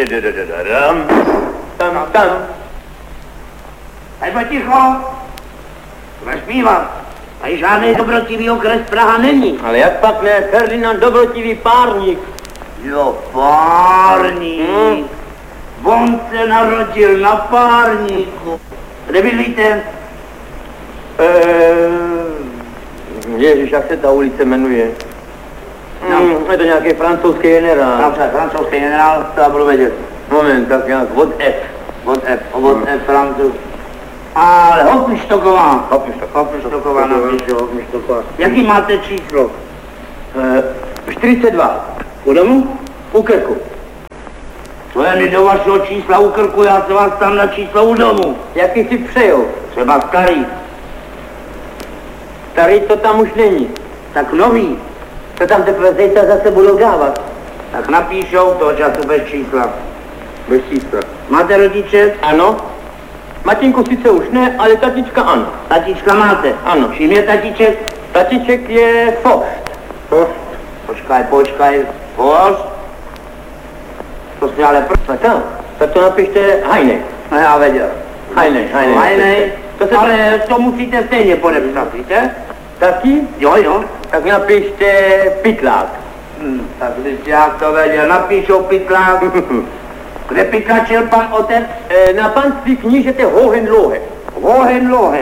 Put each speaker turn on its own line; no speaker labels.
Tam.
Nebo ticho, nespívat. Tady žádný dobrotivý okres Praha není.
Ale jak pak ne, Ferdinand Dobrotivý párník.
Jo, párník. On se narodil na párníku. Kde bydlíte?
Ježiš, jak se ta ulice jmenuje? Je to nějaký francouzský generál.
Dobře, francouzský generál, to já budu vědět.
Moment, tak nějak od F.
Od F, francouz. Ale Hoppištoková napíšu. Jaký máte číslo?
42.
U domu?
U krku.
To je mi do vašeho čísla u krku, já se vás tam na číslo u domu.
Jaký si přejou?
Třeba starý.
Starý to tam už není.
Tak nový.
To tam teprve zítra zase budou dávat.
Tak napíšou toho času bez čísla.
Bez čísla.
Máte rodiče?
Ano. Matinku sice už ne, ale tatička ano.
Tatička máte?
Ano.
Čím je tatiček?
Tatiček je Fost.
Počkaj. Fost? To si ale
Tak to napište Hajnej.
No já věděl.
Hajnej.
Ale to musíte stejně podepsat, víte?
Taky?
Jo.
Tak napište Pytlák.
Tak když já to věděl, napíšou Pytlák. Kde pytlačil pan otec?
Na panství knížete Hohenlohe.
Hohenlohe.